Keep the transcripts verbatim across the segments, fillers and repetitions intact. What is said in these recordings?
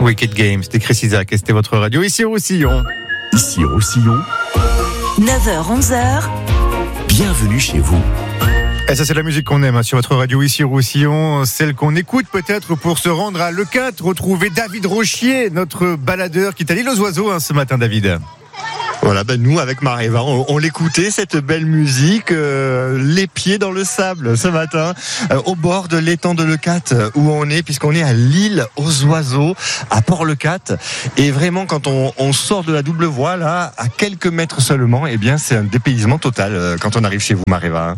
Wicked Games, c'était Chris Isaak et c'était votre radio ici au Roussillon. Ici au Roussillon, neuf heures onze heures. Bienvenue chez vous. Et ça c'est la musique qu'on aime hein, sur votre radio ici au Roussillon, celle qu'on écoute peut-être pour se rendre à Leucate, retrouver David Rochier, notre baladeur qui est à l'île aux oiseaux hein, ce matin David. Voilà, ben nous avec Maréva, on, on l'écoutait cette belle musique, euh, les pieds dans le sable ce matin, euh, au bord de l'étang de Leucate où on est, puisqu'on est à l'île aux oiseaux, à Port-Leucate. Et vraiment, quand on, on sort de la double voie là, à quelques mètres seulement, eh bien c'est un dépaysement total euh, quand on arrive chez vous, Maréva.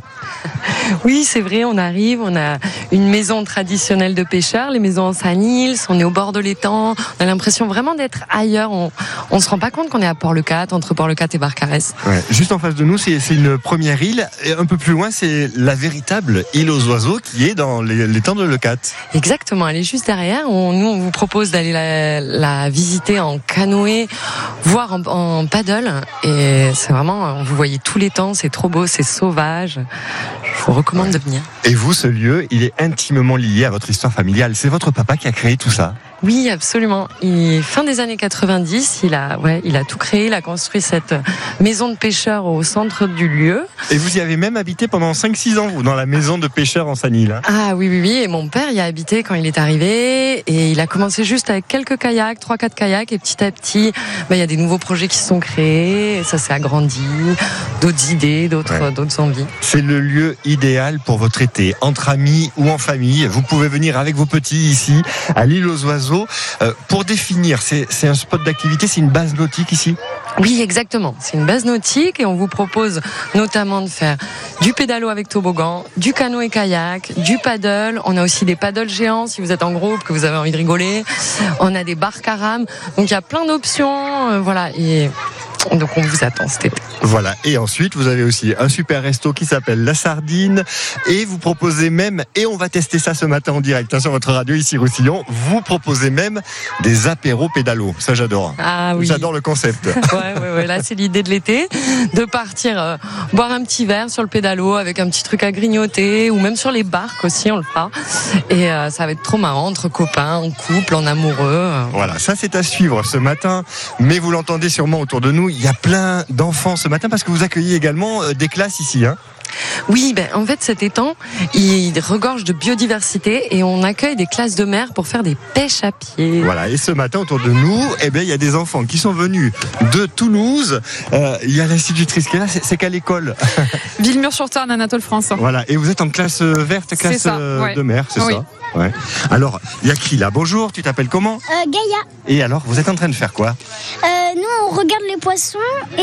Oui, c'est vrai, on arrive, on a une maison traditionnelle de pêcheurs, les maisons en Saint-Niels, on est au bord de l'étang, on a l'impression vraiment d'être ailleurs, on, on se rend pas compte qu'on est à Port-Leucate, entre Port-Leucate et Barcarès. Ouais, juste en face de nous, c'est, c'est une première île, et un peu plus loin, c'est la véritable île aux oiseaux qui est dans les, l'étang de Leucate. Exactement, elle est juste derrière. On, nous, on vous propose d'aller la, la visiter en canoë, voire en, en paddle, et c'est vraiment, vous voyez tout l'étang, c'est trop beau, c'est sauvage. Je vous recommande de venir. Et vous, ce lieu, il est intimement lié à votre histoire familiale. C'est votre papa qui a créé tout ça. Oui, absolument. Il, fin des années quatre-vingt-dix, il a, ouais, il a tout créé. Il a construit cette maison de pêcheurs au centre du lieu. Et vous y avez même habité pendant cinq six ans, vous, dans la maison de pêcheurs en Saint-Niels. Hein. Ah oui, oui, oui. Et mon père y a habité quand il est arrivé. Et il a commencé juste avec quelques kayaks, trois, quatre kayaks. Et petit à petit, bah, il y a des nouveaux projets qui se sont créés. Et ça s'est agrandi. D'autres idées, d'autres, ouais. d'autres envies. C'est le lieu idéal pour votre été, entre amis ou en famille. Vous pouvez venir avec vos petits ici, à l'île aux oiseaux. Euh, pour définir, c'est, c'est un spot d'activité, c'est une base nautique ici ? Oui, exactement. C'est une base nautique et on vous propose notamment de faire du pédalo avec toboggan, du canoë-kayak, du paddle. On a aussi des paddles géants si vous êtes en groupe, que vous avez envie de rigoler. On a des barques à rame. Donc il y a plein d'options. Euh, voilà. Et donc on vous attend cet été. Voilà, et ensuite vous avez aussi un super resto qui s'appelle La Sardine, et vous proposez même, et on va tester ça ce matin en direct hein, sur votre radio ici Roussillon, vous proposez même des apéros pédalos. Ça j'adore. Ah oui. J'adore le concept. ouais, ouais, ouais, là c'est l'idée de l'été, de partir euh, boire un petit verre sur le pédalo avec un petit truc à grignoter, ou même sur les barques aussi on le fera. Et euh, ça va être trop marrant entre copains, en couple, en amoureux. Euh. Voilà, ça c'est à suivre ce matin, mais vous l'entendez sûrement autour de nous, il y a plein d'enfants ce matin parce que vous accueillez également des classes ici. Hein. Oui, ben, en fait cet étang, il regorge de biodiversité et on accueille des classes de mer pour faire des pêches à pied. Voilà, et ce matin autour de nous, eh ben, il y a des enfants qui sont venus de Toulouse. Euh, il y a l'institutrice qui est là, c'est, c'est qu'à l'école Villemur-sur-Tarn, Anatole France. Voilà, et vous êtes en classe verte, classe ça, ouais. de mer, c'est oui. ça ouais. Alors, il y a qui là ? Bonjour, tu t'appelles comment ? euh, Gaïa. Et alors, vous êtes en train de faire quoi ? euh, Nous, on regarde les poissons et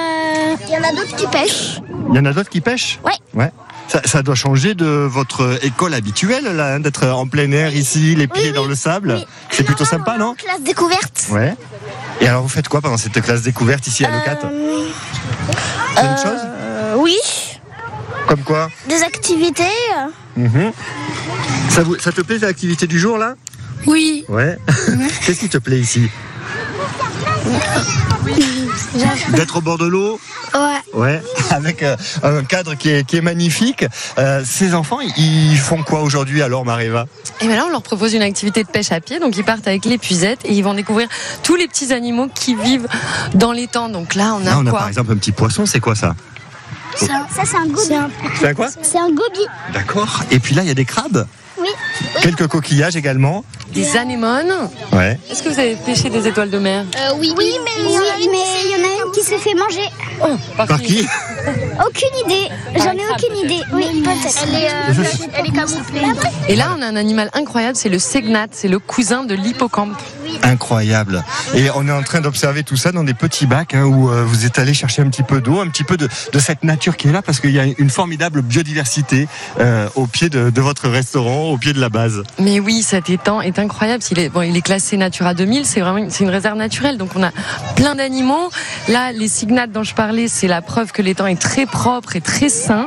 il euh, y en a d'autres qui pêchent. Il y en a d'autres qui pêchent ? Ouais. Ouais. Ça, ça doit changer de votre école habituelle, là, hein, d'être en plein air ici, les pieds oui, dans oui, le sable. Oui. C'est plutôt non, sympa, non ? Classe découverte. Ouais. Et alors, vous faites quoi pendant cette classe découverte ici à Leucate ? euh, C'est euh, une chose ? Oui. Comme quoi ? Des activités. Mmh. Ça, vous, ça te plaît, l'activité du jour, là ? Oui. Ouais. Qu'est-ce qui te plaît ici ? D'être au bord de l'eau ? Ouais. Ouais. Avec euh, un cadre qui est, qui est magnifique. Euh, ces enfants, ils font quoi aujourd'hui alors, Maréva ? Et bien là, on leur propose une activité de pêche à pied. Donc ils partent avec l'épuisette et ils vont découvrir tous les petits animaux qui vivent dans l'étang. Donc là, on a là, on a quoi ? Par exemple un petit poisson. C'est quoi ça ? Ça, ça c'est un goby. C'est un, c'est un quoi ? C'est un goby. D'accord. Et puis là, il y a des crabes ? Oui. Quelques coquillages également. Des anémones. Ouais. Est-ce que vous avez pêché des étoiles de mer ? euh, Oui, oui, mais il y en a une qui s'est fait manger. Oh, par, par qui ? Aucune idée. J'en ai aucune idée. Oui, peut-être. Elle est, euh, elle est camouflée. Et là, on a un animal incroyable, c'est le ségnat, c'est le cousin de l'hippocampe. Incroyable. Et on est en train d'observer tout ça dans des petits bacs hein, où euh, vous êtes allé chercher un petit peu d'eau, un petit peu de, de cette nature qui est là parce qu'il y a une formidable biodiversité euh, au pied de, de votre restaurant, au pied de la base. Mais oui, cet étang est incroyable. Il est, bon, il est classé Natura deux mille, c'est vraiment une, c'est une réserve naturelle. Donc on a plein d'animaux. Là, les cygnates dont je parlais, c'est la preuve que l'étang est très propre et très sain.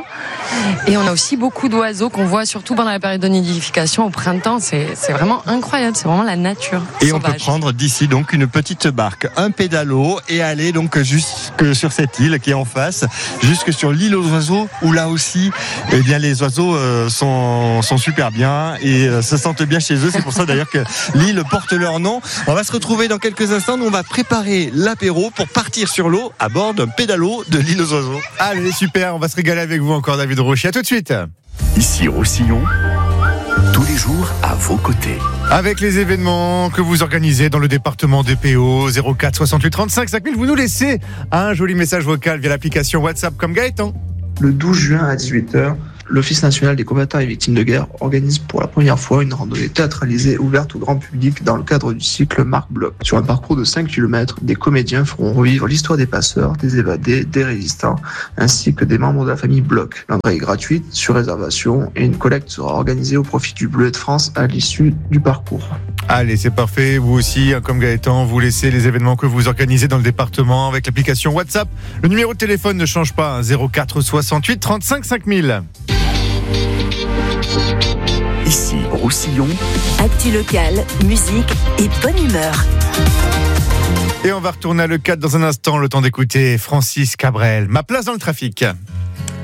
Et on a aussi beaucoup d'oiseaux qu'on voit surtout pendant la période de nidification au printemps. C'est, c'est vraiment incroyable, c'est vraiment la nature Et sauvage. on peut prendre d'ici donc une petite barque, un pédalo et aller donc jusque sur cette île qui est en face, jusque sur l'île aux oiseaux où là aussi, eh bien les oiseaux euh, sont sont super bien et euh, se sentent bien chez eux. C'est pour ça d'ailleurs que l'île porte leur nom. On va se retrouver dans quelques instants. Nous, on va préparer l'apéro pour partir sur l'eau à bord d'un pédalo de l'île aux oiseaux. Allez, super, on va se régaler avec vous encore, David Rochier. À tout de suite. Ici Roussillon, tous les jours à vos côtés. Avec les événements que vous organisez dans le département des P O, zéro quatre soixante-huit trente-cinq cinq mille, vous nous laissez un joli message vocal via l'application WhatsApp comme Gaëtan. Le douze juin à dix-huit heures, l'Office national des combattants et victimes de guerre organise pour la première fois une randonnée théâtralisée ouverte au grand public dans le cadre du cycle Marc Bloch. Sur un parcours de cinq kilomètres, des comédiens feront revivre l'histoire des passeurs, des évadés, des résistants, ainsi que des membres de la famille Bloch. L'entrée est gratuite, sur réservation, et une collecte sera organisée au profit du Bleuet de France à l'issue du parcours. Allez, c'est parfait. Vous aussi, comme Gaëtan, vous laissez les événements que vous organisez dans le département avec l'application WhatsApp. Le numéro de téléphone ne change pas, zéro quatre soixante-huit trente-cinq cinq mille. Ici Roussillon, Actu locale, musique et bonne humeur. Et on va retourner à Le quatre dans un instant, le temps d'écouter Francis Cabrel. Ma place dans le trafic.